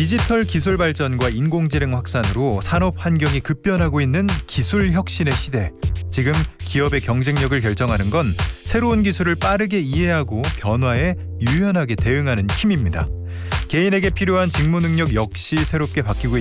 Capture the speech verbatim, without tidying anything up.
디지털 기술 발전과 인공지능 확산으로 산업 환경이 급변하고 있는 기술 혁신의 시대. 지금 기업의 경쟁력을 결정하는 건 새로운 기술을 빠르게 이해하고 변화에 유연하게 대응하는 힘입니다. 개인에게 필요한 직무 능력 역시 새롭게 바뀌고